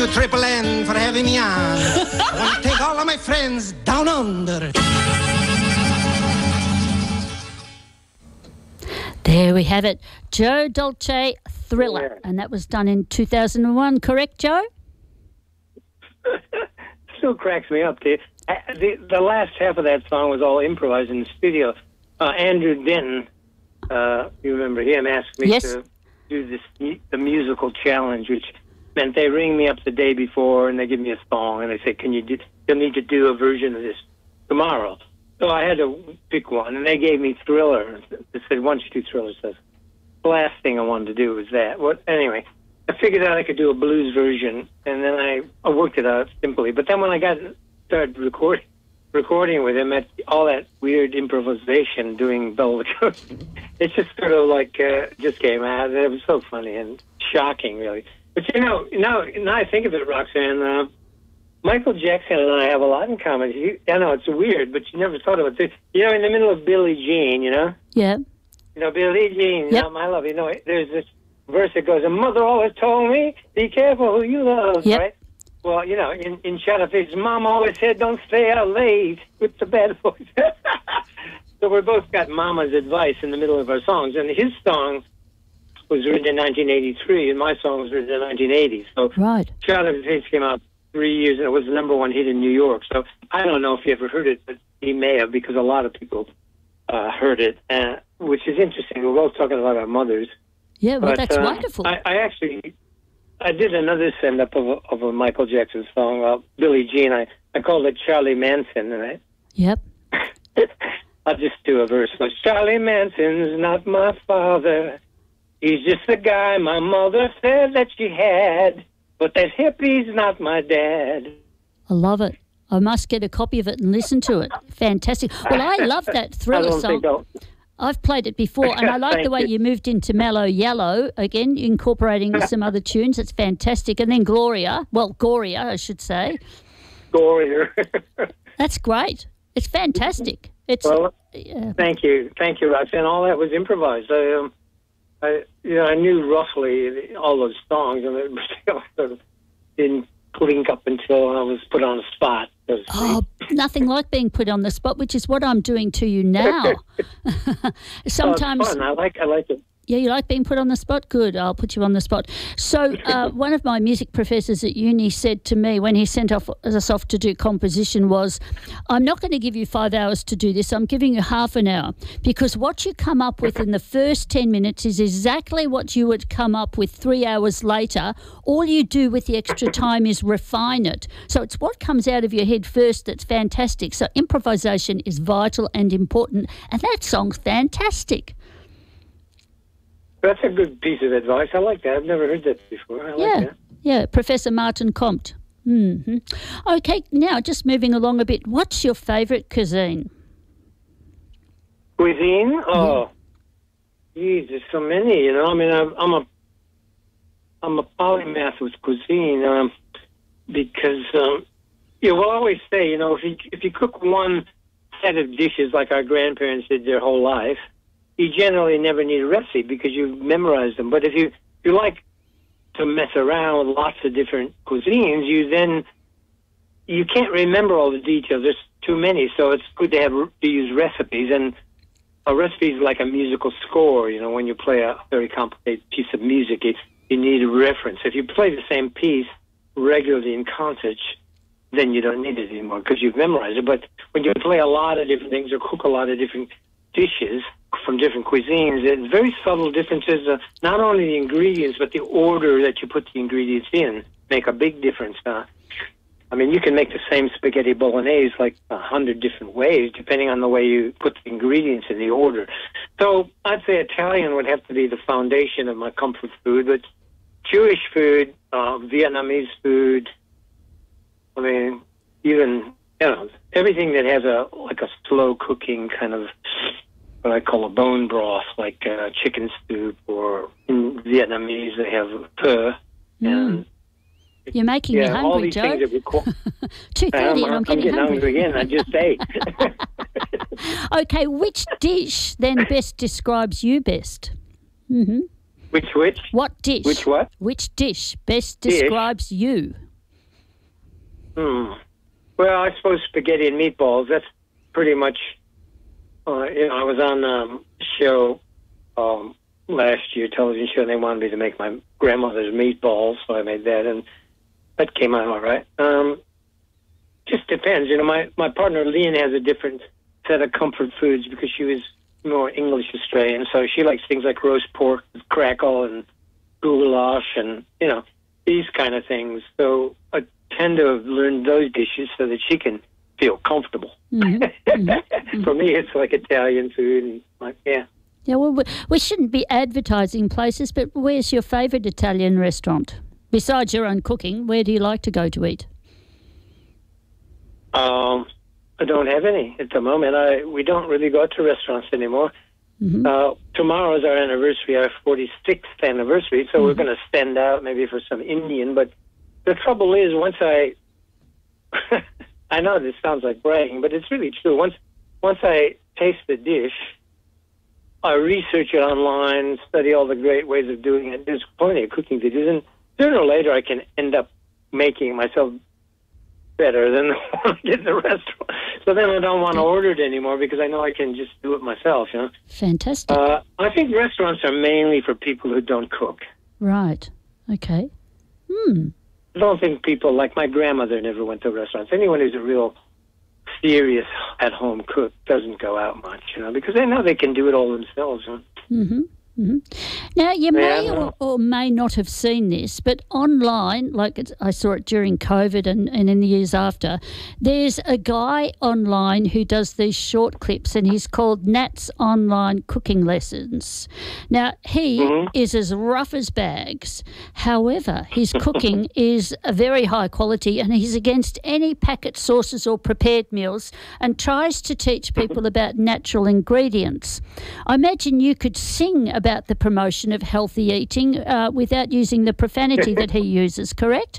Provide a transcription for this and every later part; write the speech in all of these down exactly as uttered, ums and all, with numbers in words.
Triple N for having me on. I want to take all of my friends down under. There we have it. Joe Dolce, Thriller. And that was done in two thousand one, correct, Joe? Still cracks me up. The, the, the last half of that song was all improvised in the studio. Uh, Andrew Denton, uh, you remember him, asked me yes. to do this the musical challenge, which meant they ring me up the day before and they give me a song and they say, "Can you do? You'll need to do a version of this tomorrow." So I had to pick one, and they gave me Thriller. They said, "Why don't you do Thriller?" So the last thing I wanted to do was that. What anyway? I figured out I could do a blues version, and then I, I worked it out simply. But then when I got started recording, recording with him, at all that weird improvisation, doing Bell Lugosi, it just sort of like uh, just came out. It was so funny and shocking, really. But you know, now now I think of it, Roxanne, uh, Michael Jackson and I have a lot in common. You, I know it's weird, but you never thought about this. You know, in the middle of Billie Jean, you know. Yeah. You know, Billie Jean, you yep. know, my love. You know, there's this verse that goes, "A mother always told me, be careful who you love," yep. right? Well, you know, in, in Shadowface, Mom always said, "Don't stay out late with the bad boys." So we both got Mama's advice in the middle of our songs. And his song was written in nineteen eighty-three, and my song was written in nineteen eighty. So right. Shadowface came out three years, and it was the number one hit in New York. So I don't know if he ever heard it, but he may have, because a lot of people uh, heard it, uh, which is interesting. We're both talking about our mothers. Yeah, well, but, that's uh, wonderful. I, I actually, I did another send-up of a, of a Michael Jackson song, uh, Billie Jean. I, I called it Charlie Manson, and I... Yep. I'll just do a verse. Charlie Manson's not my father. He's just a guy my mother said that she had. But that hippie's not my dad. I love it. I must get a copy of it and listen to it. Fantastic. Well, I love that Thriller I don't song. think I'll... I've played it before, and I like the way you. you moved into Mellow Yellow, again, incorporating some other tunes. It's fantastic. And then Gloria, well, Goria, I should say. Goria. That's great. It's fantastic. It's well, yeah. Thank you. Thank you, Roxanne. All that was improvised. I, um, I, you know, I knew roughly all those songs, and it sort of didn't link up until I was put on the spot. Oh, nothing like being put on the spot, which is what I'm doing to you now. Sometimes, oh, it's fun. I like, I like it. Yeah, you like being put on the spot? Good, I'll put you on the spot. So uh, one of my music professors at uni said to me when he sent off, us off to do composition was, "I'm not going to give you five hours to do this. I'm giving you half an hour, because what you come up with in the first ten minutes is exactly what you would come up with three hours later. All you do with the extra time is refine it. So it's what comes out of your head first that's fantastic. So improvisation is vital and important, and that song's fantastic." That's a good piece of advice. I like that. I've never heard that before. I yeah, like that. Yeah, Professor Martin Comte. Mm-hmm. Okay, now just moving along a bit. What's your favourite cuisine? Cuisine? Oh, geez, there's so many. You know, I mean, I'm, I'm a, I'm a polymath with cuisine um, because, um, yeah, we'll always say, you know, if you if you cook one set of dishes like our grandparents did their whole life, you generally never need a recipe because you've memorized them. But if you if you like to mess around with lots of different cuisines, you then you can't remember all the details. There's too many, so it's good to have to use recipes. And a recipe is like a musical score. You know, when you play a very complicated piece of music, it, you need a reference. If you play the same piece regularly in concert, then you don't need it anymore because you've memorized it. But when you play a lot of different things or cook a lot of different dishes from different cuisines, it's very subtle differences. Uh, not only the ingredients, but the order that you put the ingredients in make a big difference. Uh, I mean, you can make the same spaghetti bolognese like a hundred different ways, depending on the way you put the ingredients in the order. So I'd say Italian would have to be the foundation of my comfort food, but Jewish food, uh, Vietnamese food, I mean, even, you know, everything that has a like a slow cooking kind of what I call a bone broth, like uh, chicken soup, or in Vietnamese they have pho. Mm. And you're making yeah, me hungry, all these Joe. things that require, Two thirty, I'm, and I'm I'm getting, getting hungry. hungry again. I just ate. Okay, which dish then best describes you best? Mm-hmm. Which which? What dish? Which what? Which dish best Dish? describes you? Hmm. Well, I suppose spaghetti and meatballs. That's pretty much. Uh, you know, I was on um, a show um, last year, television show, and they wanted me to make my grandmother's meatballs, so I made that, and that came out all right. Um, just depends. You know, my, my partner, Leanne, has a different set of comfort foods because she was more English Australian, so she likes things like roast pork, crackle, and goulash, and, you know, these kind of things. So I tend to have learned those dishes so that she can feel comfortable. Mm-hmm. Mm-hmm. For me, it's like Italian food, and like, yeah. Yeah, well, we, we shouldn't be advertising places, but where's your favourite Italian restaurant? Besides your own cooking, where do you like to go to eat? Um, I don't have any at the moment. I we don't really go to restaurants anymore. Mm-hmm. Uh, tomorrow is our anniversary, our forty-sixth anniversary, so mm-hmm. we're going to stand out maybe for some Indian. But the trouble is, once I, I know this sounds like bragging, but it's really true. Once once I taste the dish, I research it online, study all the great ways of doing it. There's plenty of cooking to do, and sooner or later I can end up making it myself better than the one I did in the restaurant. So then I don't want to order it anymore because I know I can just do it myself, you know. Fantastic. Uh, I think restaurants are mainly for people who don't cook. Right. Okay. Hmm. I don't think people, like my grandmother never went to restaurants. Anyone who's a real serious at-home cook doesn't go out much, you know, because they know they can do it all themselves, you know. Mm-hmm. Mm-hmm. Now, you may Yeah, or, or may not have seen this, but online, like it's, I saw it during COVID and, and in the years after, there's a guy online who does these short clips, and he's called Nat's Online Cooking Lessons. Now, he Mm-hmm. is as rough as bags. However, his cooking is a very high quality, and he's against any packet sauces or prepared meals and tries to teach people about natural ingredients. I imagine you could sing about the promotion of healthy eating uh, without using the profanity that he uses, correct?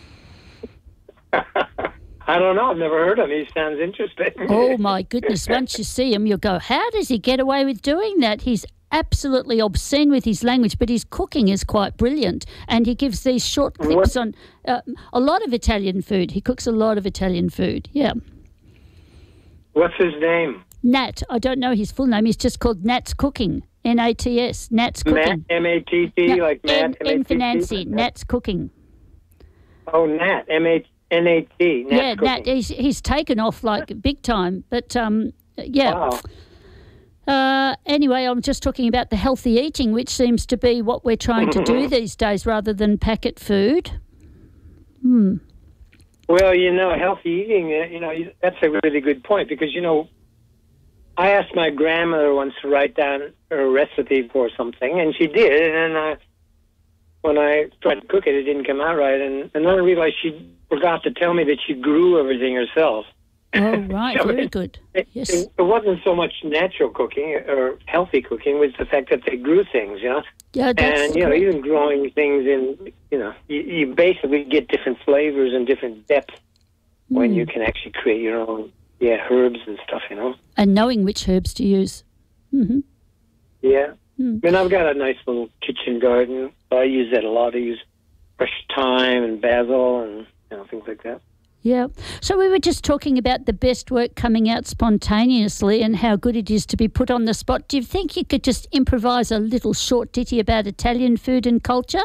I don't know. I've never heard him. He sounds interesting. Oh, my goodness. Once you see him, you'll go, how does he get away with doing that? He's absolutely obscene with his language, but his cooking is quite brilliant. And he gives these short clips What? on uh, a lot of Italian food. He cooks a lot of Italian food, yeah. What's his name? Nat, I don't know his full name. He's just called Nat's Cooking, N A T S, Nat's Matt, Cooking. M A T T, No, like N, Matt, N M A T T? for Nancy, Nat's Cooking. Oh, Nat, M A N A T, Nat's Yeah, Cooking. Nat, he's, he's taken off like big time. But, um, yeah. Wow. Uh, anyway, I'm just talking about the healthy eating, which seems to be what we're trying to do these days rather than packet food. Hmm. Well, you know, healthy eating, uh, you know, that's a really good point because, you know, I asked my grandmother once to write down a recipe for something, and she did, and then I, when I tried to cook it, it didn't come out right, and, and then I realized she forgot to tell me that she grew everything herself. Oh, right, So very it- good. It, Yes. it, it wasn't so much natural cooking or healthy cooking, it was the fact that they grew things, you know. Yeah, that's And, you know, correct. even growing things in, you know, you, you basically get different flavors and different depth when Mm. you can actually create your own, yeah, herbs and stuff, you know. And knowing which herbs to use. Mm-hmm. Yeah. Mm. I mean, I've got a nice little kitchen garden. I use that a lot. I use fresh thyme and basil and, you know, things like that. Yeah. So we were just talking about the best work coming out spontaneously and how good it is to be put on the spot. Do you think you could just improvise a little short ditty about Italian food and culture?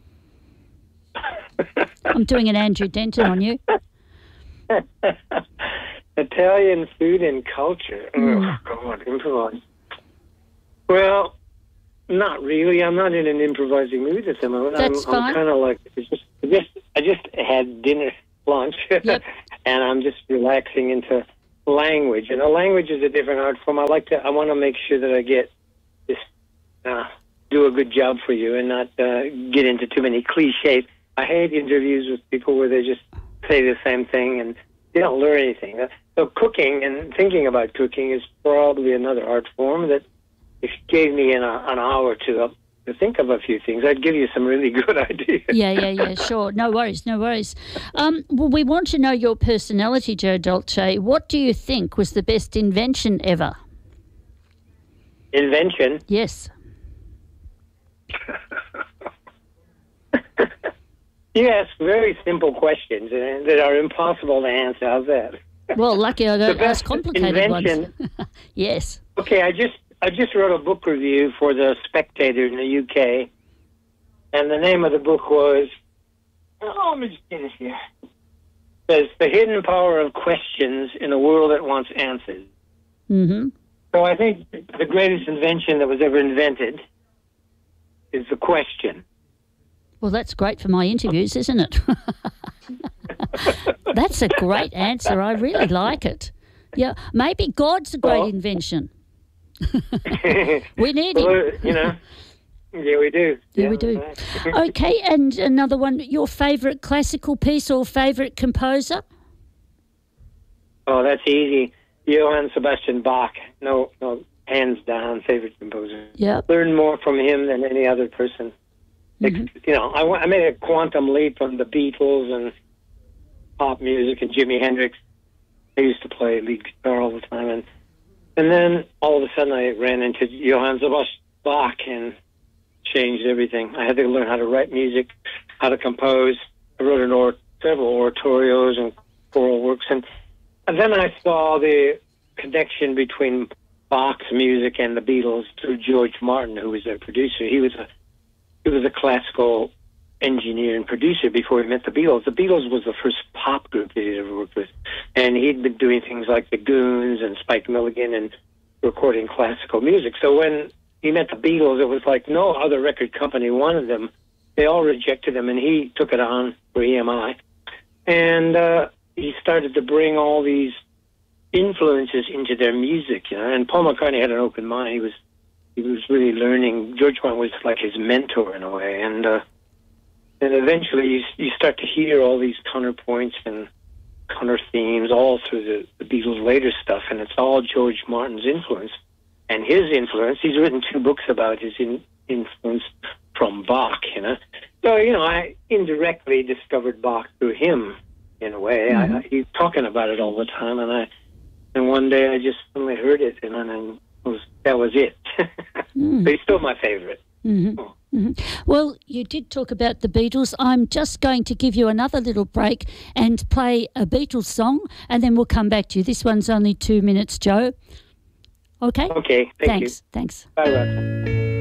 I'm doing an Andrew Denton on you. Italian food and culture. Mm. Oh, God, improvise. Well, not really. I'm not in an improvising mood at the moment. That's I'm, fine. I'm kind of like, it's just, I just, I just had dinner, lunch, Yep. and I'm just relaxing into language. And a language is a different art form. I like to, I want to make sure that I get this, uh, do a good job for you and not uh, get into too many cliches. I hate interviews with people where they just say the same thing and they don't learn anything. So cooking and thinking about cooking is probably another art form that if you gave me an, an hour to, to think of a few things, I'd give you some really good ideas. Yeah, yeah, yeah, sure. No worries, no worries. Um, well, we want to know your personality, Joe Dolce. What do you think was the best invention ever? You ask very simple questions uh, that are impossible to answer. How's that? Well, lucky I don't The ask best complicated invention- ones. Yes. Okay, I just I just wrote a book review for the Spectator in the U K, and the name of the book was, oh, let me just get it here. It says The Hidden Power of Questions in a World That Wants Answers. Mm-hmm. So I think the greatest invention that was ever invented is the question. Well, that's great for my interviews, isn't it? That's a great answer. I really like it. Yeah, maybe God's a great Well- invention. We need him. Well, you know, yeah, we do. Yeah, we do. Okay, and another one, your favourite classical piece or favourite composer? Oh, that's easy. Johann Sebastian Bach. No, no, hands down, favorite composer. Yeah. Learned more from him than any other person. Mm-hmm. You know, I, went- I made a quantum leap from the Beatles and pop music and Jimi Hendrix. I used to play lead guitar all the time, and and then all of a sudden I ran into Johann Sebastian Bach and changed everything. I had to learn how to write music, how to compose. I wrote an or- several oratorios and choral works, and, and then I saw the connection between Bach's music and the Beatles through George Martin, who was their producer. He was a he was a classical engineer and producer before he met the Beatles. The Beatles was the first pop group that he'd ever worked with, and he'd been doing things like the Goons and Spike Milligan and recording classical music. So when he met the Beatles, it was like no other record company wanted them. They all rejected him, and he took it on for E M I. And uh, he started to bring all these influences into their music, you know. And Paul McCartney had an open mind. He was he was really learning. George Martin was like his mentor in a way, and uh, and eventually you, you start to hear all these counterpoints and counter themes all through the, the Beatles' later stuff, and it's all George Martin's influence. And his influence, he's written two books about his in, influence from Bach, you know. So, you know, I indirectly discovered Bach through him, in a way. Mm-hmm. I, he's talking about it all the time, and I, and one day I just suddenly heard it, and then it was, that was it. Mm. But he's still my favorite. Mm-hmm. Oh. Mm-hmm. Well, you did talk about the Beatles. I'm just going to give you another little break and play a Beatles song, and then we'll come back to you. This one's only two minutes, Joe. Okay? Okay, thank Thanks. you. Thanks. Bye, Russ.